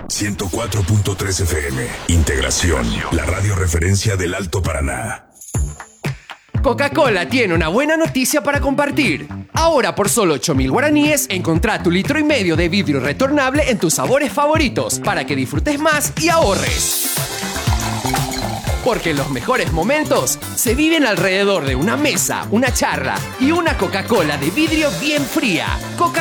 104.3 FM. Integración. La radio referencia del Alto Paraná. Coca-Cola tiene una buena noticia para compartir. Ahora por solo 8.000 guaraníes, encontrá tu 1,5 litros de vidrio retornable en tus sabores favoritos para que disfrutes más y ahorres. Porque los mejores momentos se viven alrededor de una mesa, una charla y una Coca-Cola de vidrio bien fría.